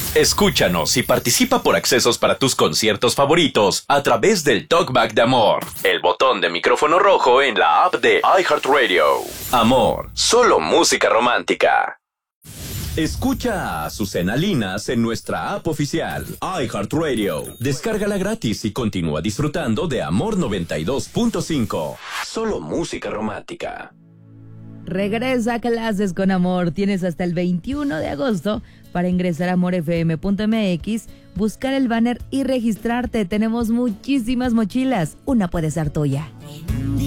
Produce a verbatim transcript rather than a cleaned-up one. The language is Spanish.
Escúchanos y participa por accesos para tus conciertos favoritos a través del Talkback de Amor, el botón de micrófono rojo en la app de iHeartRadio. Amor, solo música romántica. Escucha a Azucena Linas en nuestra app oficial, iHeartRadio. Descárgala gratis y continúa disfrutando de Amor noventa y dos punto cinco. Solo música romántica. Regresa a Clases con Amor. Tienes hasta el veintiuno de agosto para ingresar a amor f m punto m x, buscar el banner y registrarte. Tenemos muchísimas mochilas. Una puede ser tuya.